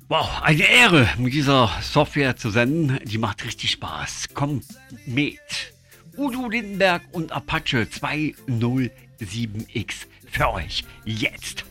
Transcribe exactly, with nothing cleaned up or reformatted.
Wow, eine Ehre, mit dieser Software zu senden. Die macht richtig Spaß. Komet, Udo Lindenberg und Apache zwei null sieben X für euch jetzt.